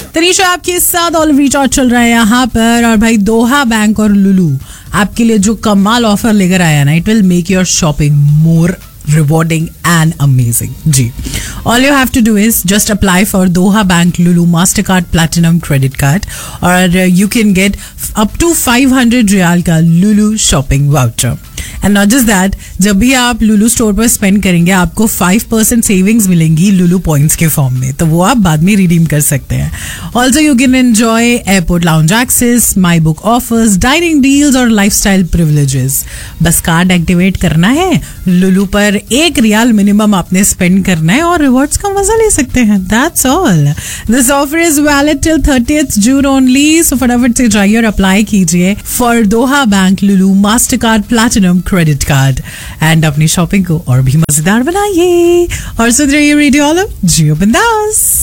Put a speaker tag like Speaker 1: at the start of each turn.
Speaker 1: तनीषा आपके साथ all recharge चल रहा है यहाँ पर, और भाई दोहा बैंक और लुलू आपके लिए जो कमाल ऑफर लेकर आया ना, it will make your shopping more rewarding and amazing. Ji, all you have to do is just apply for Doha Bank Lulu Mastercard Platinum Credit Card और you can get up to 500 riyal का Lulu shopping voucher. And not just that, जब भी आप Lulu store पर spend करेंगे आपको 5% savings मिलेंगी Lulu points के फॉर्म में, तो वो आप बाद में रिडीम कर सकते हैं. Also you can enjoy airport lounge access, my book offers, dining deals और लाइफस्टाइल प्रिविलेजेस. बस कार्ड एक्टिवेट करना है, लुलू पर 1 रियाल मिनिमम आपने स्पेंड करना है और रिवॉर्ड्स का मजा ले सकते हैं. That's all. This offer is valid till 30th June only, सो फटाफट से जाइए और अप्लाई कीजिए for Doha bank Lulu Mastercard platinum credit card and अपनी शॉपिंग को और भी मजेदार बनाइए. और सुन रही है रेडियो आलम जियो बिंदास.